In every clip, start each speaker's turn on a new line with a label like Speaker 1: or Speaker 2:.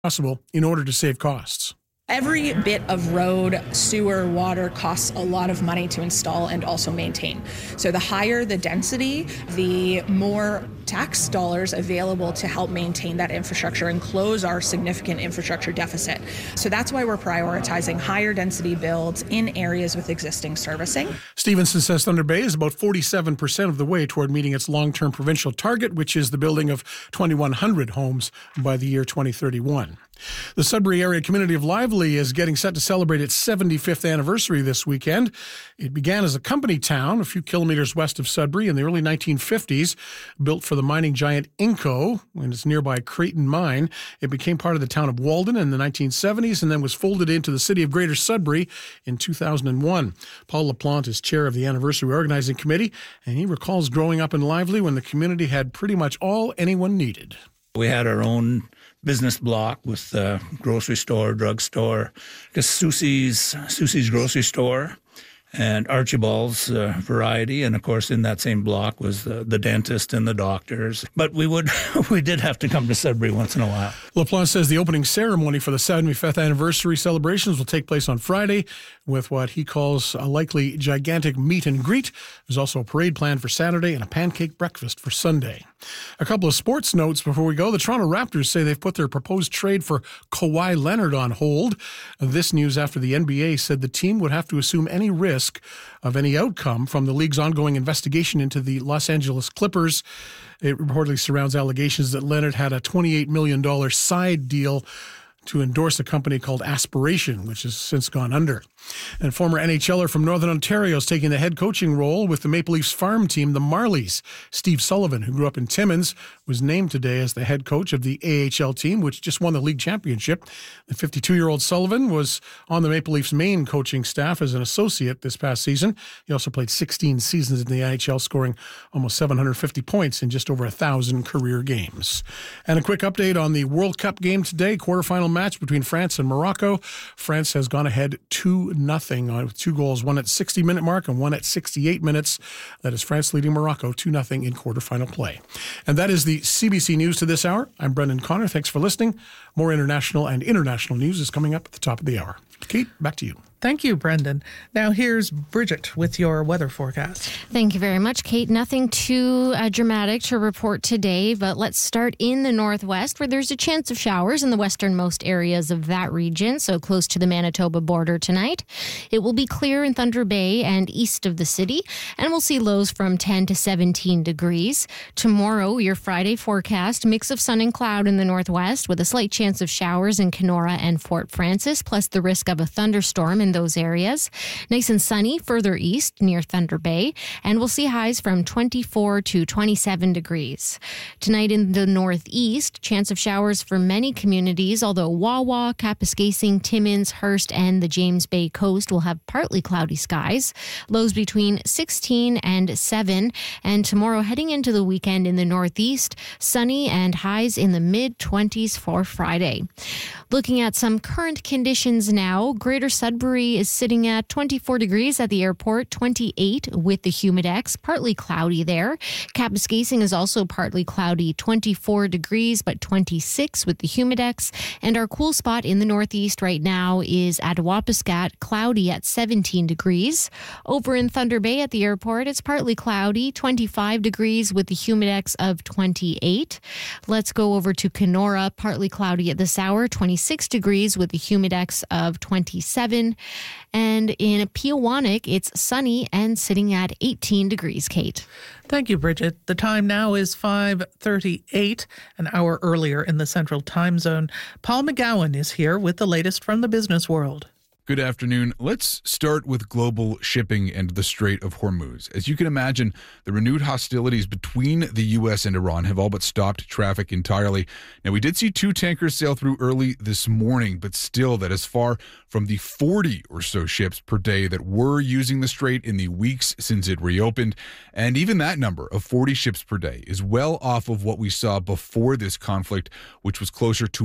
Speaker 1: possible in order to save costs.
Speaker 2: Every bit of road, sewer, water costs a lot of money to install and also maintain. So the higher the density, the more tax dollars available to help maintain that infrastructure and close our significant infrastructure deficit. So that's why we're prioritizing higher density builds in areas with existing servicing.
Speaker 1: Stevenson says Thunder Bay is about 47% of the way toward meeting its long-term provincial target, which is the building of 2,100 homes by the year 2031. The Sudbury area community of Lively is getting set to celebrate its 75th anniversary this weekend. It began as a company town a few kilometers west of Sudbury in the early 1950s, built for the mining giant Inco and its nearby Creighton mine. It became part of the town of Walden in the 1970s and then was folded into the city of Greater Sudbury in 2001. Paul LaPlante is chair of the anniversary organizing committee, and he recalls growing up in Lively when the community had pretty much all anyone needed.
Speaker 3: We had our own business block with grocery store, drugstore, just Susie's grocery store, and Archibald's variety. And, of course, in that same block was the dentist and the doctors. But we did have to come to Sudbury once in a while.
Speaker 1: LaPlante says the opening ceremony for the 75th anniversary celebrations will take place on Friday with what he calls a likely gigantic meet and greet. There's also a parade planned for Saturday and a pancake breakfast for Sunday. A couple of sports notes before we go. The Toronto Raptors say they've put their proposed trade for Kawhi Leonard on hold. This news after the NBA said the team would have to assume any risk of any outcome from the league's ongoing investigation into the Los Angeles Clippers. It reportedly surrounds allegations that Leonard had a $28 million side deal to endorse a company called Aspiration, which has since gone under. And former NHLer from Northern Ontario is taking the head coaching role with the Maple Leafs farm team, the Marlies. Steve Sullivan, who grew up in Timmins, was named today as the head coach of the AHL team, which just won the league championship. The 52-year-old Sullivan was on the Maple Leafs main coaching staff as an associate this past season. He also played 16 seasons in the NHL, scoring almost 750 points in just over 1,000 career games. And a quick update on the World Cup game today, quarterfinal match between France and Morocco. France has gone ahead 2-0 with 2 goals, one at 60-minute mark and one at 68 minutes. That is France leading Morocco 2-0 in quarterfinal play. And that is the CBC News to this hour. I'm Brendan Connor. Thanks for listening. More international and international news is coming up at the top of the hour. Kate, back to you.
Speaker 4: Thank you, Brendan. Now here's Bridget with your weather forecast.
Speaker 5: Thank you very much, Kate. Nothing too dramatic to report today, but let's start in the northwest where there's a chance of showers in the westernmost areas of that region, so close to the Manitoba border tonight. It will be clear in Thunder Bay and east of the city, and we'll see lows from 10 to 17 degrees. Tomorrow, your Friday forecast, mix of sun and cloud in the northwest with a slight chance of showers in Kenora and Fort Frances, plus the risk of a thunderstorm in those areas. Nice and sunny further east near Thunder Bay, and we'll see highs from 24 to 27 degrees. Tonight in the northeast, chance of showers for many communities, although Wawa, Kapuskasing, Timmins, Hearst, and the James Bay coast will have partly cloudy skies. Lows between 16 and 7, and tomorrow heading into the weekend in the northeast, sunny and highs in the mid-20s for Friday. Looking at some current conditions now, Greater Sudbury is sitting at 24 degrees at the airport, 28 with the Humidex, partly cloudy there. Kapuskasing is also partly cloudy, 24 degrees, but 26 with the Humidex. And our cool spot in the northeast right now is at Wapiskat, cloudy at 17 degrees. Over in Thunder Bay at the airport, it's partly cloudy, 25 degrees with the Humidex of 28. Let's go over to Kenora, partly cloudy at this hour, 26 degrees with the Humidex of 27. And in Peawanuck, it's sunny and sitting at 18 degrees, Kate.
Speaker 4: Thank you, Bridget. The time now is 5:38, an hour earlier in the Central Time Zone. Paul McGowan is here with the latest from the business world.
Speaker 6: Good afternoon. Let's start with global shipping and the Strait of Hormuz. As you can imagine, the renewed hostilities between the U.S. and Iran have all but stopped traffic entirely. Now, we did see 2 tankers sail through early this morning, but still that is far from the 40 or so ships per day that were using the strait in the weeks since it reopened. And even that number of 40 ships per day is well off of what we saw before this conflict, which was closer to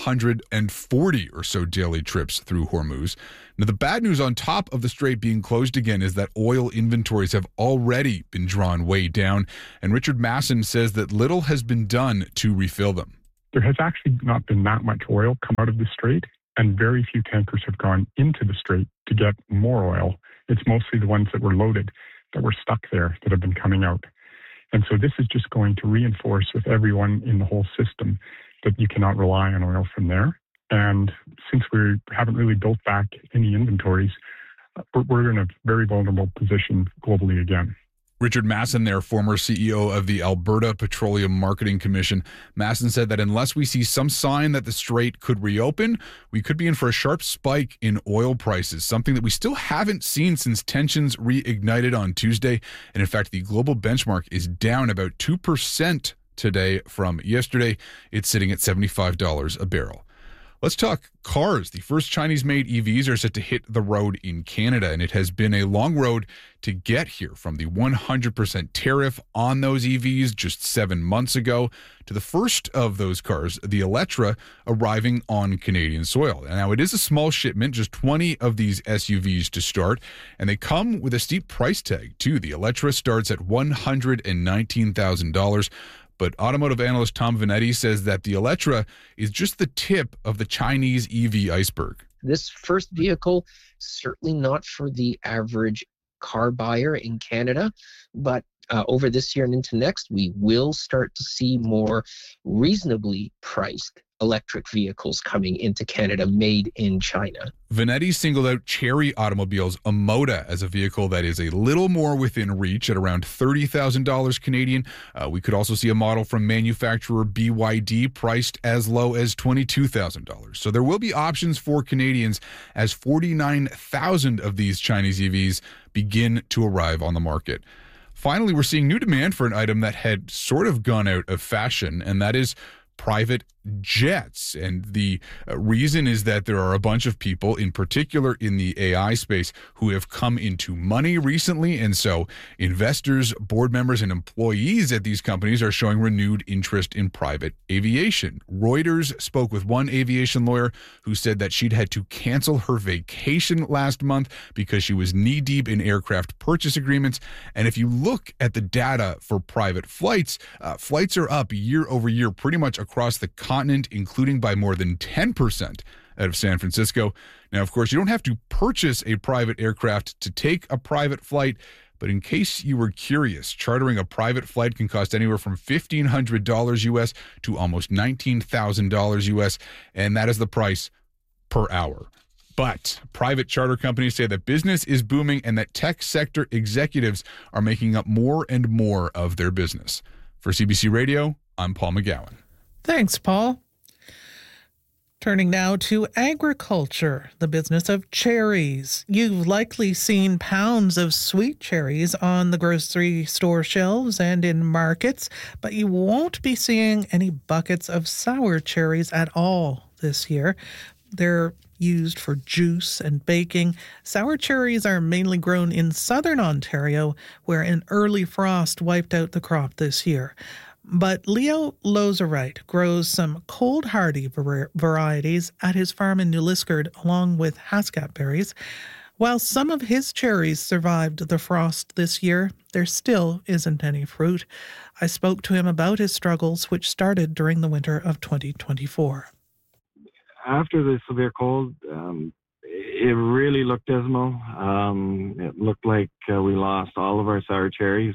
Speaker 6: 140 or so daily trips through Hormuz. Now, the bad news on top of the strait being closed again is that oil inventories have already been drawn way down, and Richard Masson says that little has been done to refill them.
Speaker 7: there has actually not been that much oil come out of the strait, and very few tankers have gone into the strait to get more oil. It's mostly the ones that were loaded that were stuck there that have been coming out. And so this is just going to reinforce with everyone in the whole system that you cannot rely on oil from there. And since we haven't really built back any inventories, we're in a very vulnerable position globally again.
Speaker 6: Richard Masson there, former CEO of the Alberta Petroleum Marketing Commission. Masson said that unless we see some sign that the strait could reopen, we could be in for a sharp spike in oil prices, something that we still haven't seen since tensions reignited on Tuesday. And in fact, the global benchmark is down about 2% today from yesterday. It's sitting at $75 a barrel. Let's talk cars. The first Chinese-made EVs are set to hit the road in Canada, and it has been a long road to get here, from the 100% tariff on those EVs just 7 months ago to the first of those cars, the Electra, arriving on Canadian soil. Now, it is a small shipment, just 20 of these SUVs to start, and they come with a steep price tag, too. The Electra starts at $119,000. But automotive analyst Tom Vanetti says that the Electra is just the tip of the Chinese EV iceberg.
Speaker 8: This first vehicle, certainly not for the average car buyer in Canada, but over this year and into next, we will start to see more reasonably priced electric vehicles coming into Canada made in China.
Speaker 6: Vanetti singled out Chery Automobiles Omoda as a vehicle that is a little more within reach at around $30,000 Canadian. We could also see a model from manufacturer BYD priced as low as $22,000. So there will be options for Canadians as 49,000 of these Chinese EVs begin to arrive on the market. Finally, we're seeing new demand for an item that had sort of gone out of fashion, and that is private jets. And the reason is that there are a bunch of people, in particular in the AI space, who have come into money recently. And so investors, board members, and employees at these companies are showing renewed interest in private aviation. Reuters spoke with one aviation lawyer who said that she'd had to cancel her vacation last month because she was knee-deep in aircraft purchase agreements. And if you look at the data for private flights, flights are up year over year pretty much across the continent, including by more than 10% out of San Francisco. Now, of course, you don't have to purchase a private aircraft to take a private flight, but in case you were curious, chartering a private flight can cost anywhere from $1,500 US to almost $19,000 US, and that is the price per hour. But private charter companies say that business is booming and that tech sector executives are making up more and more of their business. For CBC Radio, I'm Paul McGowan.
Speaker 4: Thanks, Paul. Turning now to agriculture, the business of cherries. You've likely seen pounds of sweet cherries on the grocery store shelves and in markets, but you won't be seeing any buckets of sour cherries at all this year. They're used for juice and baking. Sour cherries are mainly grown in southern Ontario, where an early frost wiped out the crop this year. But Leo Lozerite grows some cold-hardy varieties at his farm in New Liskeard, along with Haskap berries. While some of his cherries survived the frost this year, there still isn't any fruit. I spoke to him about his struggles, which started during the winter of 2024.
Speaker 9: After the severe cold, it really looked dismal. It looked like we lost all of our sour cherries.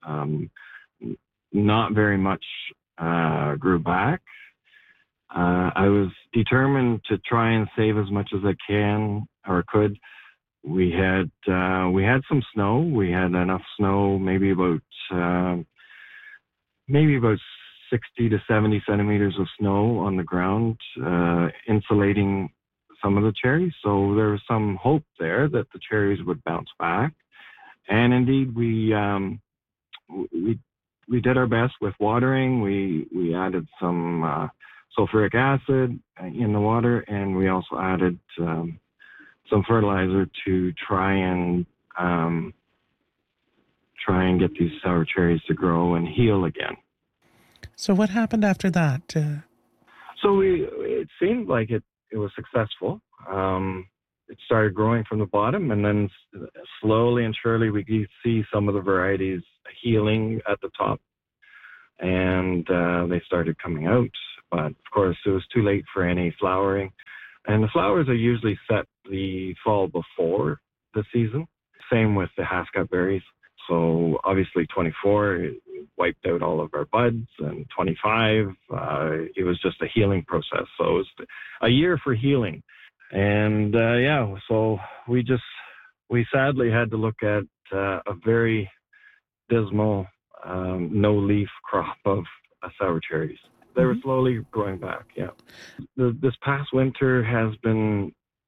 Speaker 9: Not very much grew back. I was determined to try and save as much as I could. We had some snow. We had enough snow, maybe about 60 to 70 centimeters of snow on the ground, insulating some of the cherries. So there was some hope there that the cherries would bounce back. And indeed, we did our best with watering. We added some sulfuric acid in the water, and we also added some fertilizer to try and get these sour cherries to grow and heal again.
Speaker 4: So what happened after that?
Speaker 9: So it seemed like it was successful. It started growing from the bottom, and then slowly and surely we could see some of the varieties healing at the top, and they started coming out. but of course it was too late for any flowering. And the flowers are usually set the fall before the season. Same with the Haskap berries. So obviously 24 it wiped out all of our buds, and 25 it was just a healing process. So it was a year for healing. And so we sadly had to look at a very dismal no-leaf crop of sour cherries. They were slowly growing back. Yeah, this past winter had been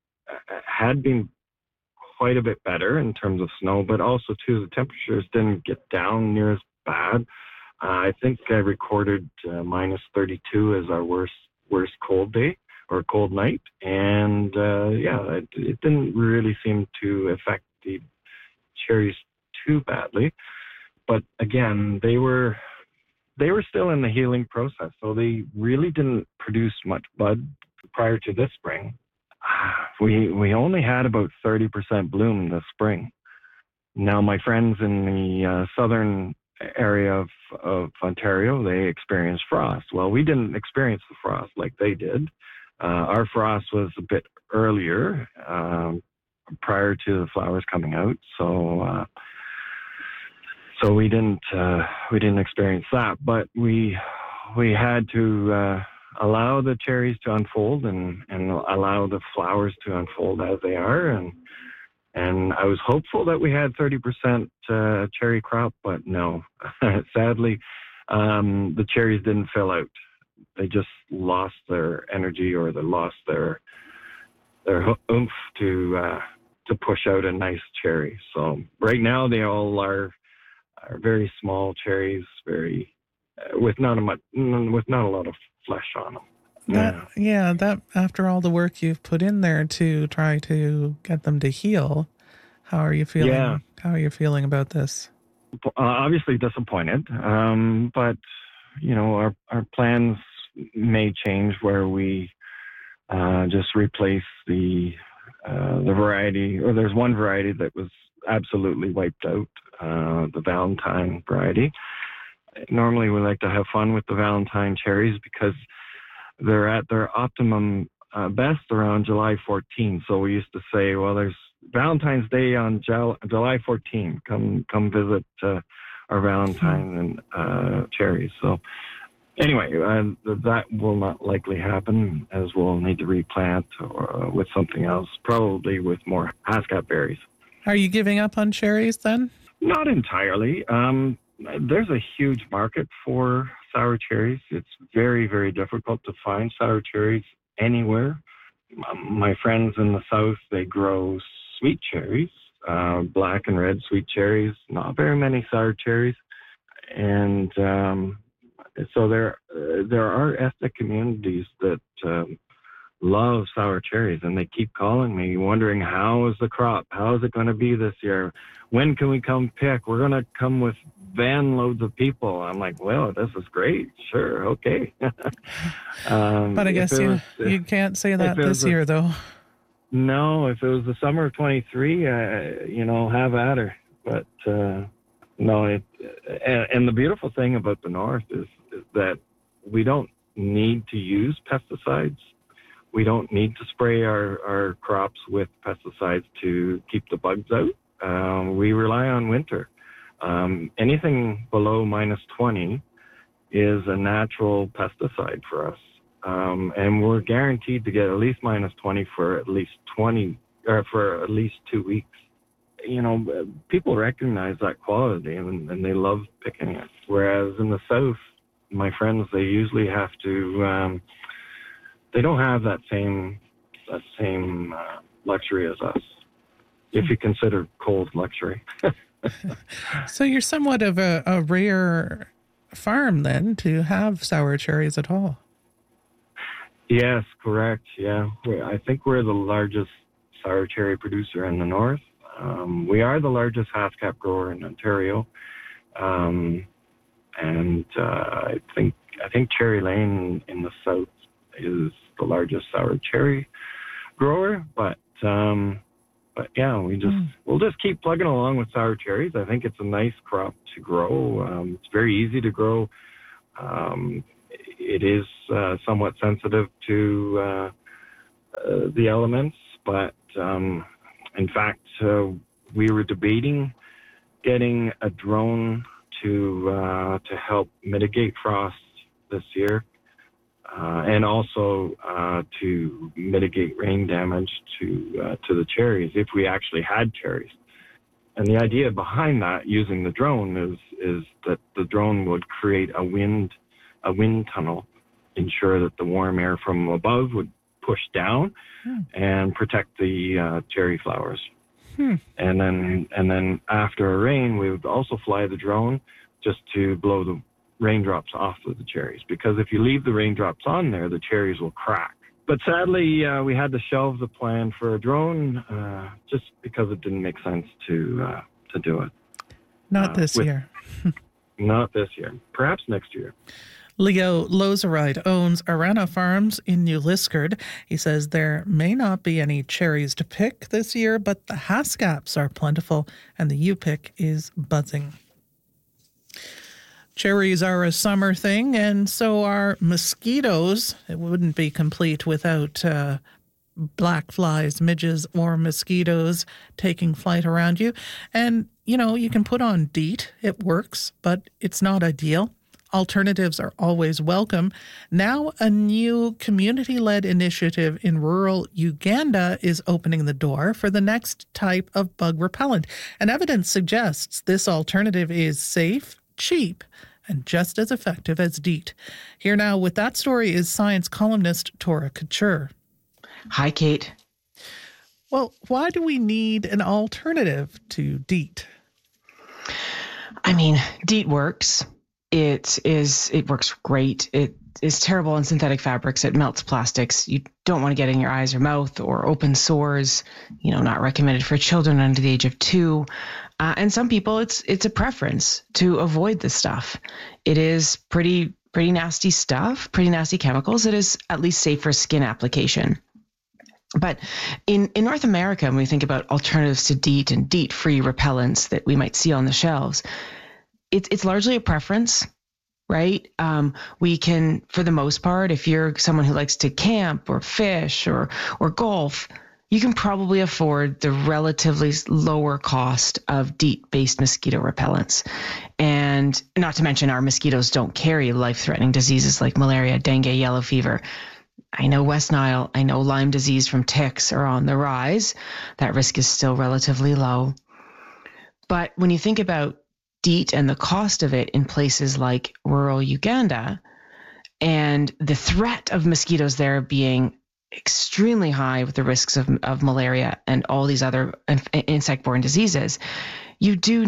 Speaker 9: quite a bit better in terms of snow, but also too the temperatures didn't get down near as bad. I think I recorded minus 32 as our worst cold day or cold night, and it didn't really seem to affect the cherries too badly. But again, they were still in the healing process, so they really didn't produce much bud prior to this spring. We only had about 30% bloom this spring. Now, my friends in the southern area of Ontario, they experienced frost. Well, we didn't experience the frost like they did. Our frost was a bit earlier, prior to the flowers coming out, so we didn't experience that. But we had to allow the cherries to unfold and allow the flowers to unfold as they are. And I was hopeful that we had 30% cherry crop, but no. Sadly, the cherries didn't fill out. They just lost their energy, or they lost their oomph to push out a nice cherry. So right now they all are very small cherries, very with not a lot of flesh on them.
Speaker 4: That after all the work you've put in there to try to get them to heal, how are you feeling?
Speaker 9: Yeah.
Speaker 4: How are you feeling about this?
Speaker 9: Obviously disappointed, but our plans may change where we just replace the variety, or there's one variety that was absolutely wiped out, the Valentine variety. Normally we like to have fun with the Valentine cherries because they're at their optimum best around July 14. So we used to say, well, there's Valentine's Day on July 14. Come visit our Valentine and cherries. So anyway, that will not likely happen, as we'll need to replant or with something else, probably with more Haskap berries.
Speaker 4: Are you giving up on cherries then?
Speaker 9: Not entirely. There's a huge market for sour cherries. It's very, very difficult to find sour cherries anywhere. My friends in the south, they grow sweet cherries, black and red sweet cherries, not very many sour cherries. And so there are ethnic communities that love sour cherries, and they keep calling me wondering, how is the crop? How is it going to be this year? When can we come pick? We're going to come with van loads of people. I'm like, well, this is great. Sure. Okay.
Speaker 4: But I guess you can't say that this year, though.
Speaker 9: No, if it was the summer of 23, have at her. But no, and the beautiful thing about the North is that we don't need to use pesticides. We don't need to spray our crops with pesticides to keep the bugs out. We rely on winter. Anything below minus 20 is a natural pesticide for us. And we're guaranteed to get at least minus 20 for at least 2 weeks. People recognize that quality and they love picking it. Whereas in the South, my friends, they usually have to, they don't have that same luxury as us, if you consider cold luxury.
Speaker 4: So you're somewhat of a rare farm then to have sour cherries at all.
Speaker 9: Yes, correct. Yeah, I think we're the largest sour cherry producer in the North. We are the largest Haskap grower in Ontario, and I think Cherry Lane in the South is the largest sour cherry grower. But yeah, we'll just keep plugging along with sour cherries. I think it's a nice crop to grow. It's very easy to grow. it is somewhat sensitive to the elements, but in fact, we were debating getting a drone to help mitigate frost this year, and also to mitigate rain damage to the cherries if we actually had cherries. And the idea behind that, using the drone, is that the drone would create a wind tunnel, ensure that the warm air from above would push down and protect the cherry flowers. And then after a rain, we would also fly the drone just to blow the raindrops off of the cherries, because if you leave the raindrops on there, the cherries will crack. But sadly, we had to shelve the plan for a drone just because it didn't make sense to do it.
Speaker 4: Not this year.
Speaker 9: Not this year. Perhaps next year.
Speaker 4: Leo Lozeride owns Arana Farms in New Liskeard. He says there may not be any cherries to pick this year, but the Haskaps are plentiful and the U-pick is buzzing. Cherries are a summer thing, and so are mosquitoes. It wouldn't be complete without black flies, midges, or mosquitoes taking flight around you. And, you can put on DEET. It works, but it's not ideal. Alternatives are always welcome. Now, a new community-led initiative in rural Uganda is opening the door for the next type of bug repellent. And evidence suggests this alternative is safe, cheap, and just as effective as DEET. Here now with that story is science columnist Tora Couture.
Speaker 10: Hi, Kate.
Speaker 4: Well, why do we need an alternative to DEET?
Speaker 10: I mean, DEET works. It works great. It is terrible in synthetic fabrics. It melts plastics. You don't want to get in your eyes or mouth or open sores. Not recommended for children under the age of 2. And some people, it's a preference to avoid this stuff. It is pretty nasty stuff, pretty nasty chemicals. It is at least safe for skin application. But in North America, when we think about alternatives to DEET and DEET-free repellents that we might see on the shelves, it's largely a preference, right? We can, for the most part, if you're someone who likes to camp or fish or golf, you can probably afford the relatively lower cost of DEET-based mosquito repellents. And not to mention our mosquitoes don't carry life-threatening diseases like malaria, dengue, yellow fever. I know West Nile, I know Lyme disease from ticks are on the rise. That risk is still relatively low. But when you think about DEET and the cost of it in places like rural Uganda, and the threat of mosquitoes there being extremely high with the risks of malaria and all these other insect-borne diseases, you do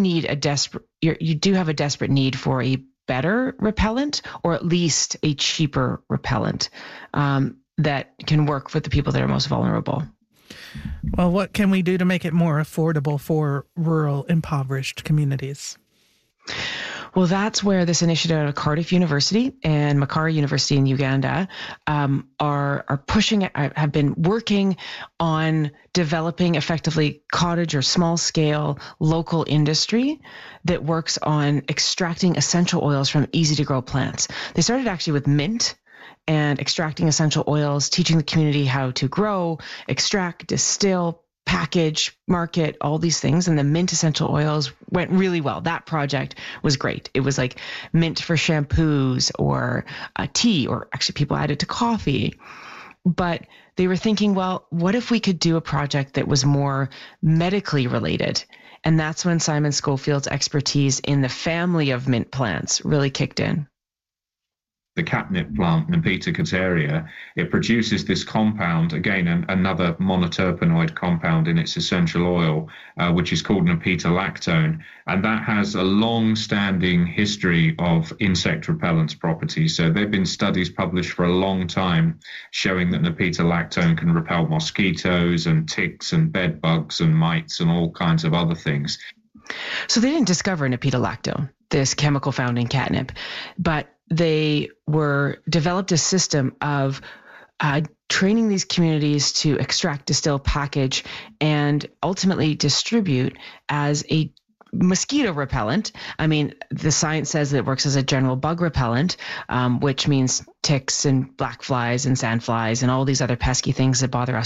Speaker 10: have a desperate need for a better repellent, or at least a cheaper repellent that can work for the people that are most vulnerable.
Speaker 4: Well, what can we do to make it more affordable for rural, impoverished communities?
Speaker 10: Well, that's where this initiative at Cardiff University and Makara University in Uganda are pushing it, have been working on developing effectively cottage or small scale local industry that works on extracting essential oils from easy to grow plants. They started actually with mint and extracting essential oils, teaching the community how to grow, extract, distill, package, market, all these things. And the mint essential oils went really well. That project was great. It was like mint for shampoos or tea, or actually people added to coffee. But they were thinking, well, what if we could do a project that was more medically related? And that's when Simon Schofield's expertise in the family of mint plants really kicked in.
Speaker 11: The catnip plant, Nepeta cateria, it produces this compound, again, another monoterpenoid compound in its essential oil, which is called Nepeta lactone. And that has a long-standing history of insect repellents properties. So there have been studies published for a long time showing that Nepeta lactone can repel mosquitoes and ticks and bed bugs and mites and all kinds of other things.
Speaker 10: So they didn't discover Nepeta lactone, this chemical found in catnip, but they developed a system of training these communities to extract, distill, package, and ultimately distribute as a mosquito repellent. I mean, the science says that it works as a general bug repellent, which means ticks and black flies and sand flies and all these other pesky things that bother us